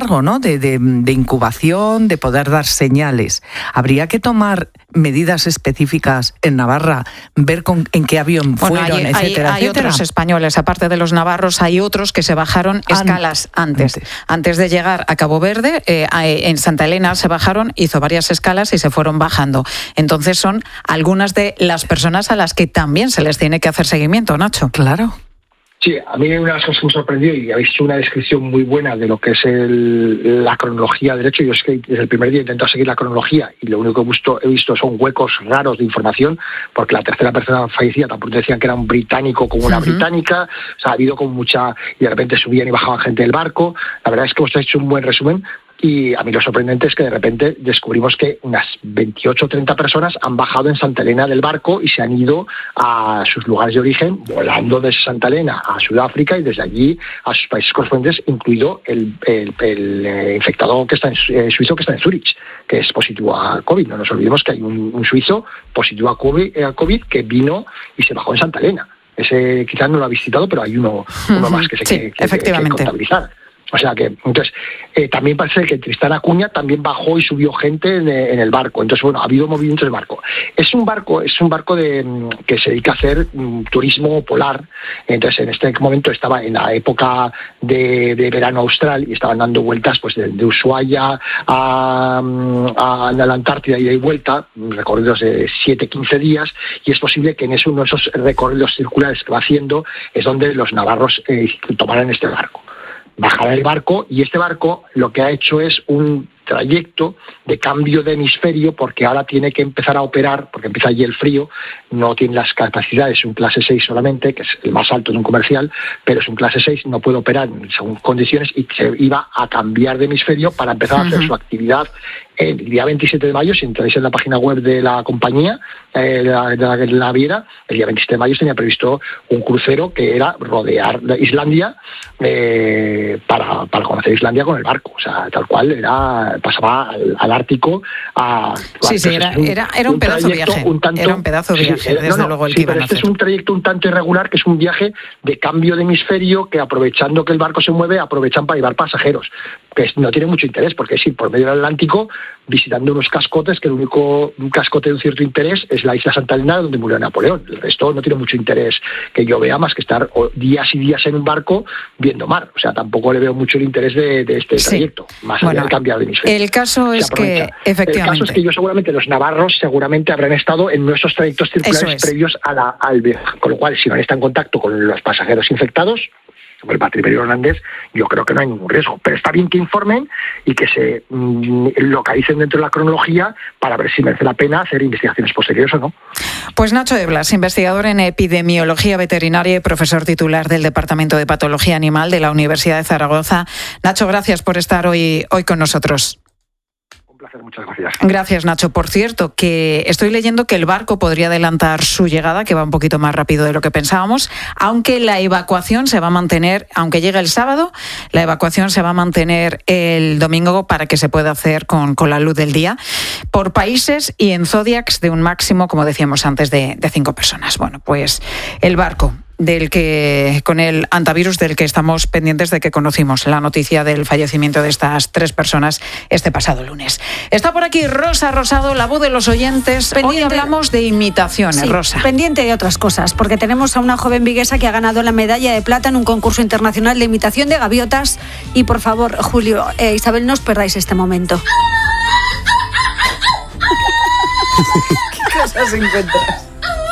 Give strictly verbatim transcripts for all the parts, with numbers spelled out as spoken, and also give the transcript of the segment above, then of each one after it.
largo, ¿no? De, de, de incubación, de poder dar señales. Habría que tomar medidas específicas en Navarra, ver con, en qué avión bueno, fueron, hay, etcétera, hay, hay etcétera. otros españoles, aparte de los navarros, hay otros que se bajaron escalas antes. Antes, antes de llegar a Cabo Verde, eh, en Santa Elena se bajaron, hizo varias escalas y se fueron bajando. Entonces son algunas de las personas a las que también se les tiene que hacer seguimiento, Nacho. Claro. Sí, a mí una de las cosas que me sorprendió, y habéis hecho una descripción muy buena de lo que es el, la cronología del hecho. Yo es que desde el primer día he intentado seguir la cronología y lo único que he visto, he visto son huecos raros de información, porque la tercera persona fallecida tampoco decían que era un británico como una uh-huh. británica. O sea, ha habido como mucha, y de repente subían y bajaban gente del barco. La verdad es que vos habéis hecho un buen resumen. Y a mí lo sorprendente es que de repente descubrimos que unas veintiocho o treinta personas han bajado en Santa Elena del barco y se han ido a sus lugares de origen, volando desde Santa Elena a Sudáfrica y desde allí a sus países correspondientes, incluido el, el, el, el infectado que está en eh, suizo que está en Zúrich, que es positivo a COVID. No nos olvidemos que hay un, un suizo positivo a COVID, eh, a COVID que vino y se bajó en Santa Elena. Ese quizás no lo ha visitado, pero hay uno, uno más que se sí, que, que, efectivamente. que contabilizar. O sea que, entonces, eh, también parece que Tristán Acuña también bajó y subió gente en, en el barco. Entonces, bueno, ha habido movimientos del barco. Es un barco, es un barco de que se dedica a hacer um, turismo polar. Entonces, en este momento estaba en la época de, de verano austral y estaban dando vueltas, pues, de, de Ushuaia a, a, a la Antártida ida y vuelta, recorridos de siete a quince días, y es posible que en eso, uno de esos recorridos circulares que va haciendo es donde los navarros eh, tomaran este barco. Bajará el barco y este barco lo que ha hecho es un trayecto de cambio de hemisferio, porque ahora tiene que empezar a operar, porque empieza allí el frío, no tiene las capacidades, un clase seis solamente, que es el más alto de un comercial, pero es un clase seis, no puede operar según condiciones y se iba a cambiar de hemisferio para empezar a hacer uh-huh. su actividad el día veintisiete de mayo. Si entráis en la página web de la compañía, eh, de, la, de la naviera, el día veintisiete de mayo tenía previsto un crucero que era rodear Islandia eh, para, para conocer Islandia con el barco. O sea, tal cual, era pasaba al, al Ártico a... Sí, sí, era, un, era, era un, un pedazo de viaje. Un tanto, era un pedazo de viaje, sí, desde no, no, luego el sí, que iban pero a este hacer. Es un trayecto un tanto irregular, que es un viaje de cambio de hemisferio, que aprovechando que el barco se mueve, aprovechan para llevar pasajeros, que no tiene mucho interés, porque es ir por medio del Atlántico visitando unos cascotes, que el único un cascote de un cierto interés es la isla Santa Elena, donde murió Napoleón. El resto no tiene mucho interés que yo vea, más que estar días y días en un barco viendo mar. O sea, tampoco le veo mucho el interés de, de este sí. trayecto, más bueno, allá del cambiar de hemisferio. El caso es que, efectivamente... El caso es que yo seguramente, los navarros seguramente habrán estado en nuestros trayectos circulares es. previos a la, al viaje. Con lo cual, si no está en contacto con los pasajeros infectados, el patrimonio holandés, yo creo que no hay ningún riesgo. Pero está bien que informen y que se mmm, localicen dentro de la cronología para ver si merece la pena hacer investigaciones posteriores o no. Pues Nacho de Blas, investigador en epidemiología veterinaria y profesor titular del Departamento de Patología Animal de la Universidad de Zaragoza. Nacho, gracias por estar hoy, hoy con nosotros. Muchas gracias. Gracias, Nacho. Por cierto, que estoy leyendo que el barco podría adelantar su llegada, que va un poquito más rápido de lo que pensábamos, aunque la evacuación se va a mantener, aunque llegue el sábado, la evacuación se va a mantener el domingo para que se pueda hacer con, con la luz del día, por países y en zodiacs de un máximo, como decíamos antes, de, de cinco personas. Bueno, pues el barco del que con el antivirus del que estamos pendientes de que conocimos la noticia del fallecimiento de estas tres personas este pasado lunes. Está por aquí Rosa Rosado, la voz de los oyentes. Pendiente. Hoy hablamos de imitaciones, sí, Rosa. Pendiente de otras cosas, porque tenemos a una joven viguesa que ha ganado la medalla de plata en un concurso internacional de imitación de gaviotas. Y por favor, Julio, eh, Isabel, no os perdáis este momento. ¿Qué cosas encuentras?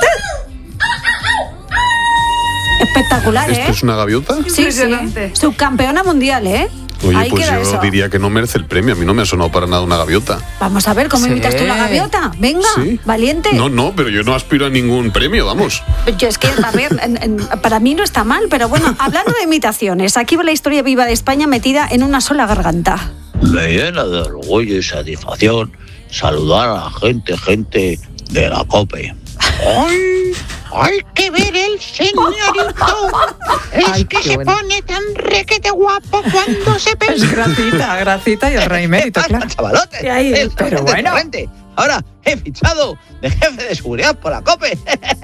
Espectacular, ¿eh? ¿Esto es una gaviota? Sí, sí. Subcampeona mundial, ¿eh? Oye, Ahí pues yo eso. diría que no merece el premio. A mí no me ha sonado para nada una gaviota. Vamos a ver, ¿cómo sí. imitas tú la gaviota? Venga, ¿sí? Valiente. No, no, pero yo no aspiro a ningún premio, vamos. Yo es que, a ver, en, en, para mí no está mal, pero bueno, hablando de imitaciones, aquí va la historia viva de España metida en una sola garganta. Me llena de orgullo y satisfacción saludar a la gente, gente de la COPE. ¡Ay! ¡Hay que ver el señorito! Es Ay, que se bueno. pone tan requete guapo cuando se pega. Es gracita, gracita y el rey mérito, claro. Chavalotes, ahí, el pero bueno. Frente. Ahora he fichado de jefe de seguridad por la COPE.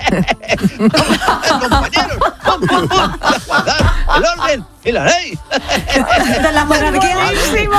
Compañeros, pum, pum, pum, de guardar el orden y la ley. De la monarquía.